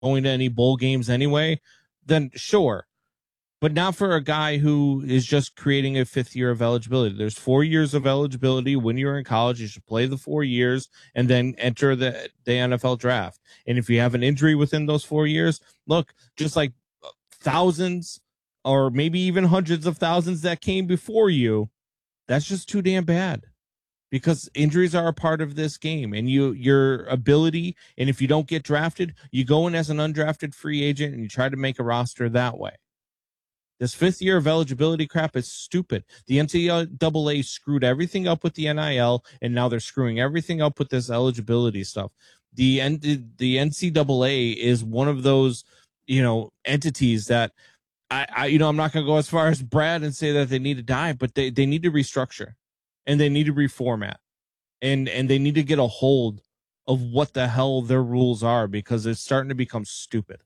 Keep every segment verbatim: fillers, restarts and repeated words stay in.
going to any bowl games anyway, then sure. But not for a guy who is just creating a fifth year of eligibility. There's four years of eligibility. When you're in college, you should play the four years and then enter the, the N F L draft. And if you have an injury within those four years, look, just like thousands or maybe even hundreds of thousands that came before you, that's just too damn bad. Because injuries are a part of this game, and you your ability, and if you don't get drafted, you go in as an undrafted free agent and you try to make a roster that way. This fifth year of eligibility crap is stupid. The N C double A screwed everything up with the N I L, and now they're screwing everything up with this eligibility stuff. The the N C double A is one of those, you know, entities that I, I you know, I'm not going to go as far as Brad and say that they need to die, but they, they need to restructure. And they need to reformat, and and they need to get a hold of what the hell their rules are, because it's starting to become stupid.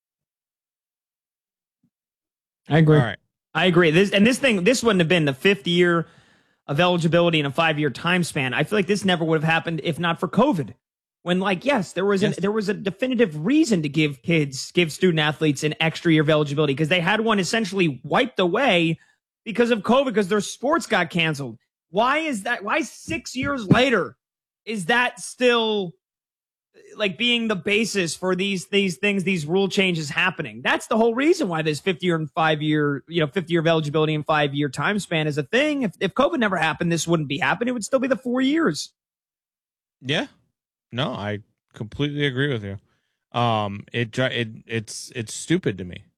I agree. All right. I agree. This and this thing, this wouldn't have been the fifth year of eligibility in a five-year time span. I feel like this never would have happened if not for COVID. When, like, yes, there was yes. an, there was a definitive reason to give kids, give student athletes an extra year of eligibility, because they had one essentially wiped away because of COVID, because their sports got canceled. Why is that? Why six years later is that still like being the basis for these these things, these rule changes happening? That's the whole reason why this fifth year and five year, you know, fifth year of eligibility and five year time span is a thing. If if COVID never happened, this wouldn't be happening. It would still be the four years. Yeah, no, I completely agree with you. Um, it it it's it's stupid to me,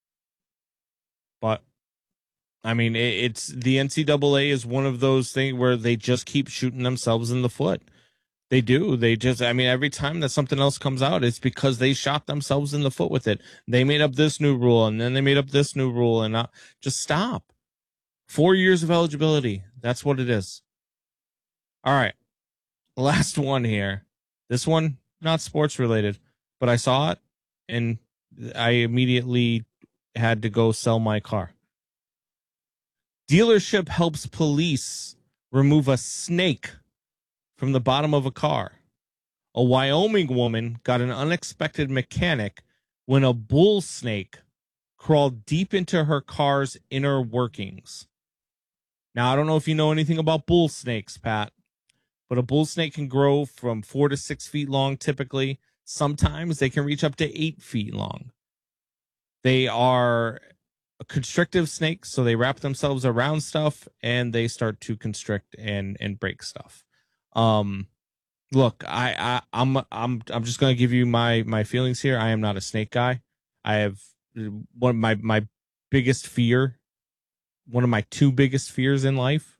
but. I mean, it's the N C double A is one of those things where they just keep shooting themselves in the foot. They do. They just, I mean, every time that something else comes out, it's because they shot themselves in the foot with it. They made up this new rule, and then they made up this new rule, and not, just stop. Four years of eligibility. That's what it is. All right. Last one here. This one, not sports related, but I saw it, and I immediately had to go sell my car. Dealership helps police remove a snake from the bottom of a car. A Wyoming woman got an unexpected mechanic when a bull snake crawled deep into her car's inner workings. Now, I don't know if you know anything about bull snakes, Pat, but a bull snake can grow from four to six feet long typically. Sometimes they can reach up to eight feet long. They are constrictive snakes, so they wrap themselves around stuff and they start to constrict and and break stuff. Um, look, I, I I'm I'm I'm just gonna give you my my feelings here. I am not a snake guy. I have one of my my biggest fear, one of my two biggest fears in life,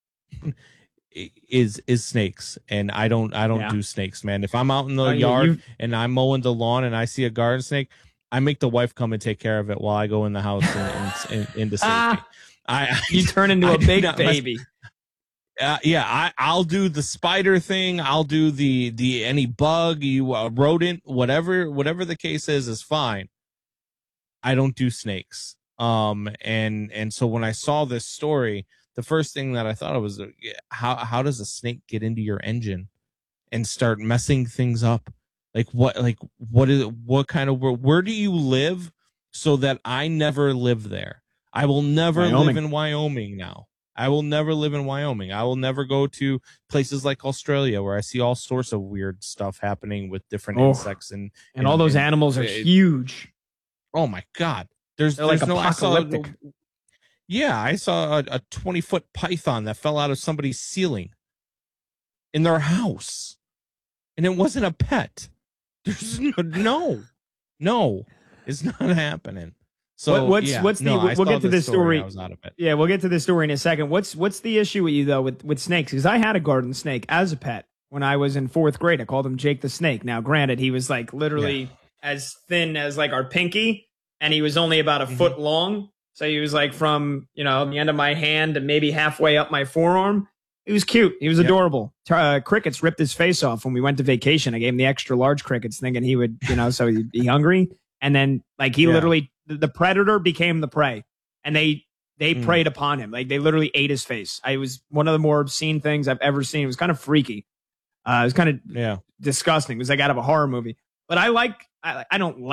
is is snakes, and I don't I don't yeah. do snakes, man. If I'm out in the oh, yard you, and I'm mowing the lawn and I see a garden snake, I make the wife come and take care of it while I go in the house and, and, and into safety. Ah, I, you turn into I a big baby. Uh, yeah, I, I'll do the spider thing. I'll do the the any bug, you uh, rodent, whatever whatever the case is, is fine. I don't do snakes. Um, and and so when I saw this story, the first thing that I thought of was, uh, how how does a snake get into your engine and start messing things up? Like what, like what is, what kind of, where, where do you live so that I never live there? I will never Wyoming. live in Wyoming now. I will never live in Wyoming. I will never go to places like Australia where I see all sorts of weird stuff happening with different oh, insects and, and, and all those and, animals are it, huge. Oh my God. There's, They're there's like no, apocalyptic. I saw, yeah. I saw a, a twenty foot python that fell out of somebody's ceiling in their house, and it wasn't a pet. There's no, no, no, it's not happening. So what, what's yeah, what's the no, we'll get to this story. story. I was out of it. Yeah, we'll get to this story in a second. What's what's the issue with you though with with snakes? Because I had a garden snake as a pet when I was in fourth grade. I called him Jake the Snake. Now, granted, he was like literally yeah. as thin as like our pinky, and he was only about a mm-hmm. foot long. So he was like from you know the end of my hand to maybe halfway up my forearm. He was cute. He was yep. adorable. Uh, crickets ripped his face off when we went to vacation. I gave him the extra large crickets, thinking he would, you know, so he'd be hungry. And then, like, he yeah. literally, the, the predator became the prey, and they they mm. preyed upon him. Like, they literally ate his face. I, it was one of the more obscene things I've ever seen. It was kind of freaky. Uh, it was kind of yeah. disgusting. It was like out of a horror movie. but I like I, I don't